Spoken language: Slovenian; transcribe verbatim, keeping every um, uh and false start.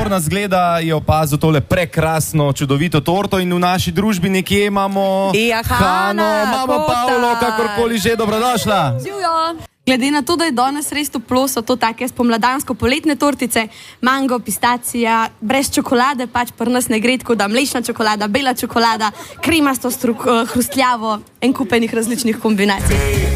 Gabor nas gleda, je opazil tole prekrasno, čudovito torto in v naši družbi nekje imamo Ja, Hano, Hana, imamo Kotar. Pavlo, kakorkoli že, dobrodošla. Glede na to, da je danes res toplo, so to take spomladansko-poletne tortice, mango, pistacija, brez čokolade, pač pri nas ne gre, tako da mlečna čokolada, bela čokolada, kremasto, struk, hrustljavo, en kupenih različnih kombinacij.